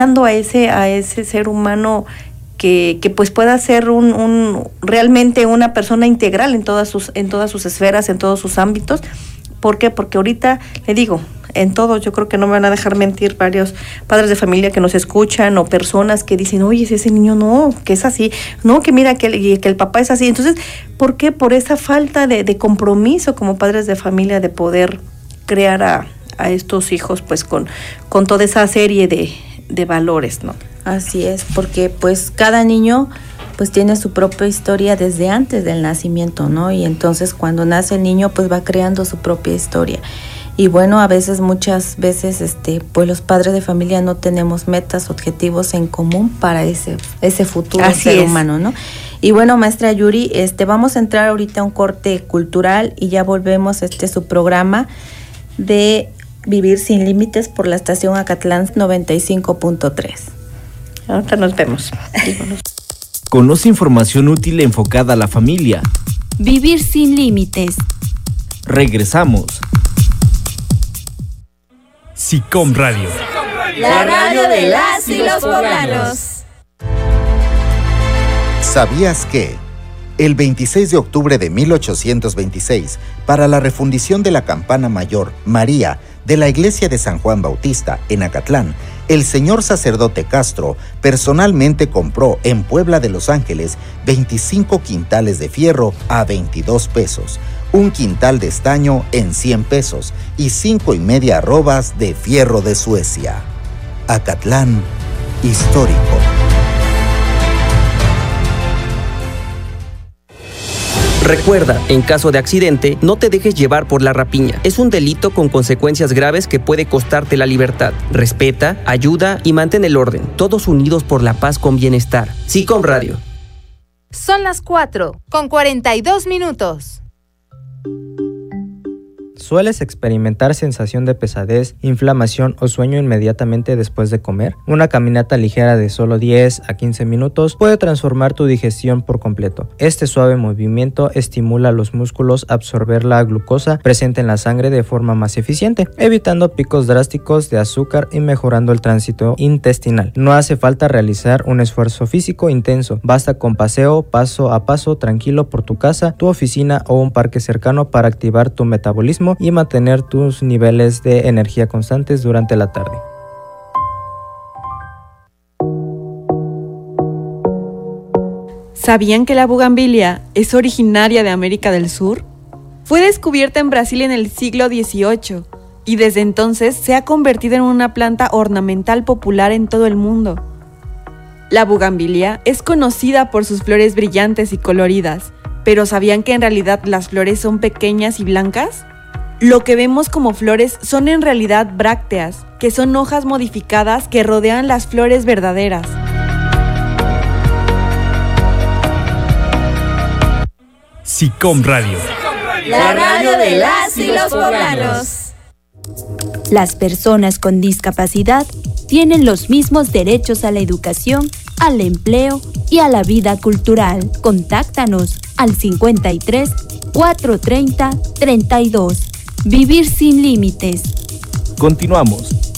a ese ser humano que pues pueda ser realmente una persona integral en todas sus esferas, en todos sus ámbitos. ¿Por qué? Porque ahorita, le digo, en todo, yo creo que no me van a dejar mentir varios padres de familia que nos escuchan o personas que dicen, oye, ese niño no, que es así, no, que mira que el papá es así. Entonces, ¿por qué? Por esa falta de compromiso como padres de familia de poder crear a estos hijos pues con toda esa serie de valores, ¿no? Así es, porque pues cada niño pues tiene su propia historia desde antes del nacimiento, ¿no? Y entonces cuando nace el niño pues va creando su propia historia. Y bueno, muchas veces pues los padres de familia no tenemos metas, objetivos en común para ese futuro ser humano, ¿no? Y bueno, maestra Yuri, vamos a entrar ahorita a un corte cultural y ya volvemos su programa de Vivir sin Límites por la estación Acatlán 95.3. Ahorita nos vemos. Conoce información útil enfocada a la familia. Vivir sin límites. Regresamos. SICOM Radio. La radio de las y los poblanos. ¿Sabías que el 26 de octubre de 1826, para la refundición de la campana mayor María de la iglesia de San Juan Bautista en Acatlán, el señor sacerdote Castro personalmente compró en Puebla de Los Ángeles 25 quintales de fierro a 22 pesos, un quintal de estaño en 100 pesos y 5.5 arrobas de fierro de Suecia? Acatlán, histórico. Recuerda, en caso de accidente, no te dejes llevar por la rapiña. Es un delito con consecuencias graves que puede costarte la libertad. Respeta, ayuda y mantén el orden. Todos unidos por la paz con bienestar. SICOM Radio. Son las 4:42. ¿Sueles experimentar sensación de pesadez, inflamación o sueño inmediatamente después de comer? Una caminata ligera de solo 10 a 15 minutos puede transformar tu digestión por completo. Este suave movimiento estimula a los músculos a absorber la glucosa presente en la sangre de forma más eficiente, evitando picos drásticos de azúcar y mejorando el tránsito intestinal. No hace falta realizar un esfuerzo físico intenso, basta con paseo paso a paso tranquilo por tu casa, tu oficina o un parque cercano para activar tu metabolismo y mantener tus niveles de energía constantes durante la tarde. ¿Sabían que la bugambilia es originaria de América del Sur? Fue descubierta en Brasil en el siglo XVIII y desde entonces se ha convertido en una planta ornamental popular en todo el mundo. La bugambilia es conocida por sus flores brillantes y coloridas, pero ¿sabían que en realidad las flores son pequeñas y blancas? Lo que vemos como flores son en realidad brácteas, que son hojas modificadas que rodean las flores verdaderas. SICOM Radio. La radio de las y los poblanos. Las personas con discapacidad tienen los mismos derechos a la educación, al empleo y a la vida cultural. Contáctanos al 53 430 32. Vivir sin límites. Continuamos.